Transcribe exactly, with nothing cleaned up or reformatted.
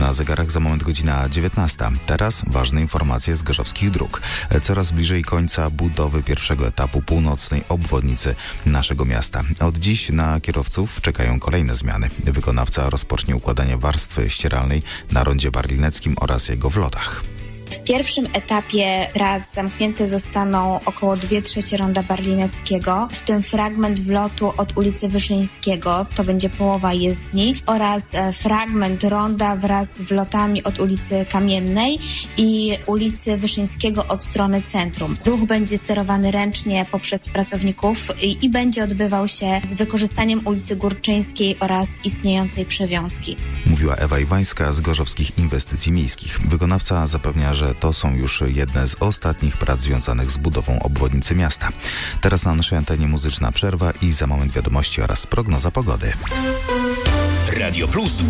Na zegarach za moment godzina dziewiętnasta. Teraz ważne informacje z gorzowskich dróg. Coraz bliżej końca budowy pierwszego etapu północnej obwodnicy naszego miasta. Od dziś na kierowców czekają kolejne zmiany. Wykonawca rozpocznie układanie warstwy ścieralnej na rondzie barlineckim oraz jego wlotach. W pierwszym etapie prac zamknięte zostaną około dwie trzecie ronda barlineckiego, w tym fragment wlotu od ulicy Wyszyńskiego, to będzie połowa jezdni, oraz fragment ronda wraz z wlotami od ulicy Kamiennej i ulicy Wyszyńskiego od strony centrum. Ruch będzie sterowany ręcznie poprzez pracowników i, i będzie odbywał się z wykorzystaniem ulicy Górczyńskiej oraz istniejącej przewiązki. Mówiła Ewa Iwańska z Gorzowskich Inwestycji Miejskich. Wykonawca zapewnia, że to są już jedne z ostatnich prac związanych z budową obwodnicy miasta. Teraz na naszej antenie muzyczna przerwa i za moment wiadomości oraz prognoza pogody. Radio Plus.